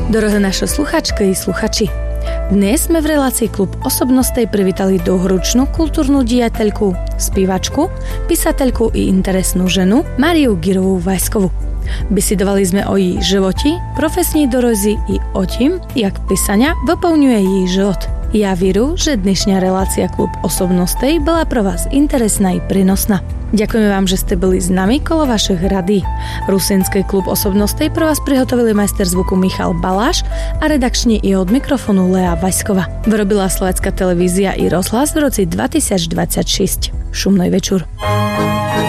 Drahé naše sluchačky i sluchači, dnes sme v relácii Klub osobnostej privítali dlhoročnú kultúrnu dijateľku, spievačku, písateľku i interesnú ženu Máriu Girovú Vajskovú. Besedovali sme o jej životi, profesní dorozi i o tým, jak písania vyplňuje jej život. Ja vieru, že dnešná relácia Klub osobnostej bola pre vás interesná i prínosná. Ďakujeme vám, že ste byli s nami kolo vašich radí. Rusinský klub osobnostej pre vás prihotovili majster zvuku Michal Baláš a redakčne i od mikrofonu Lea Vajskova. Vyrobila Slovenská televízia i rozhlas v roci 2026. Šumnej večer.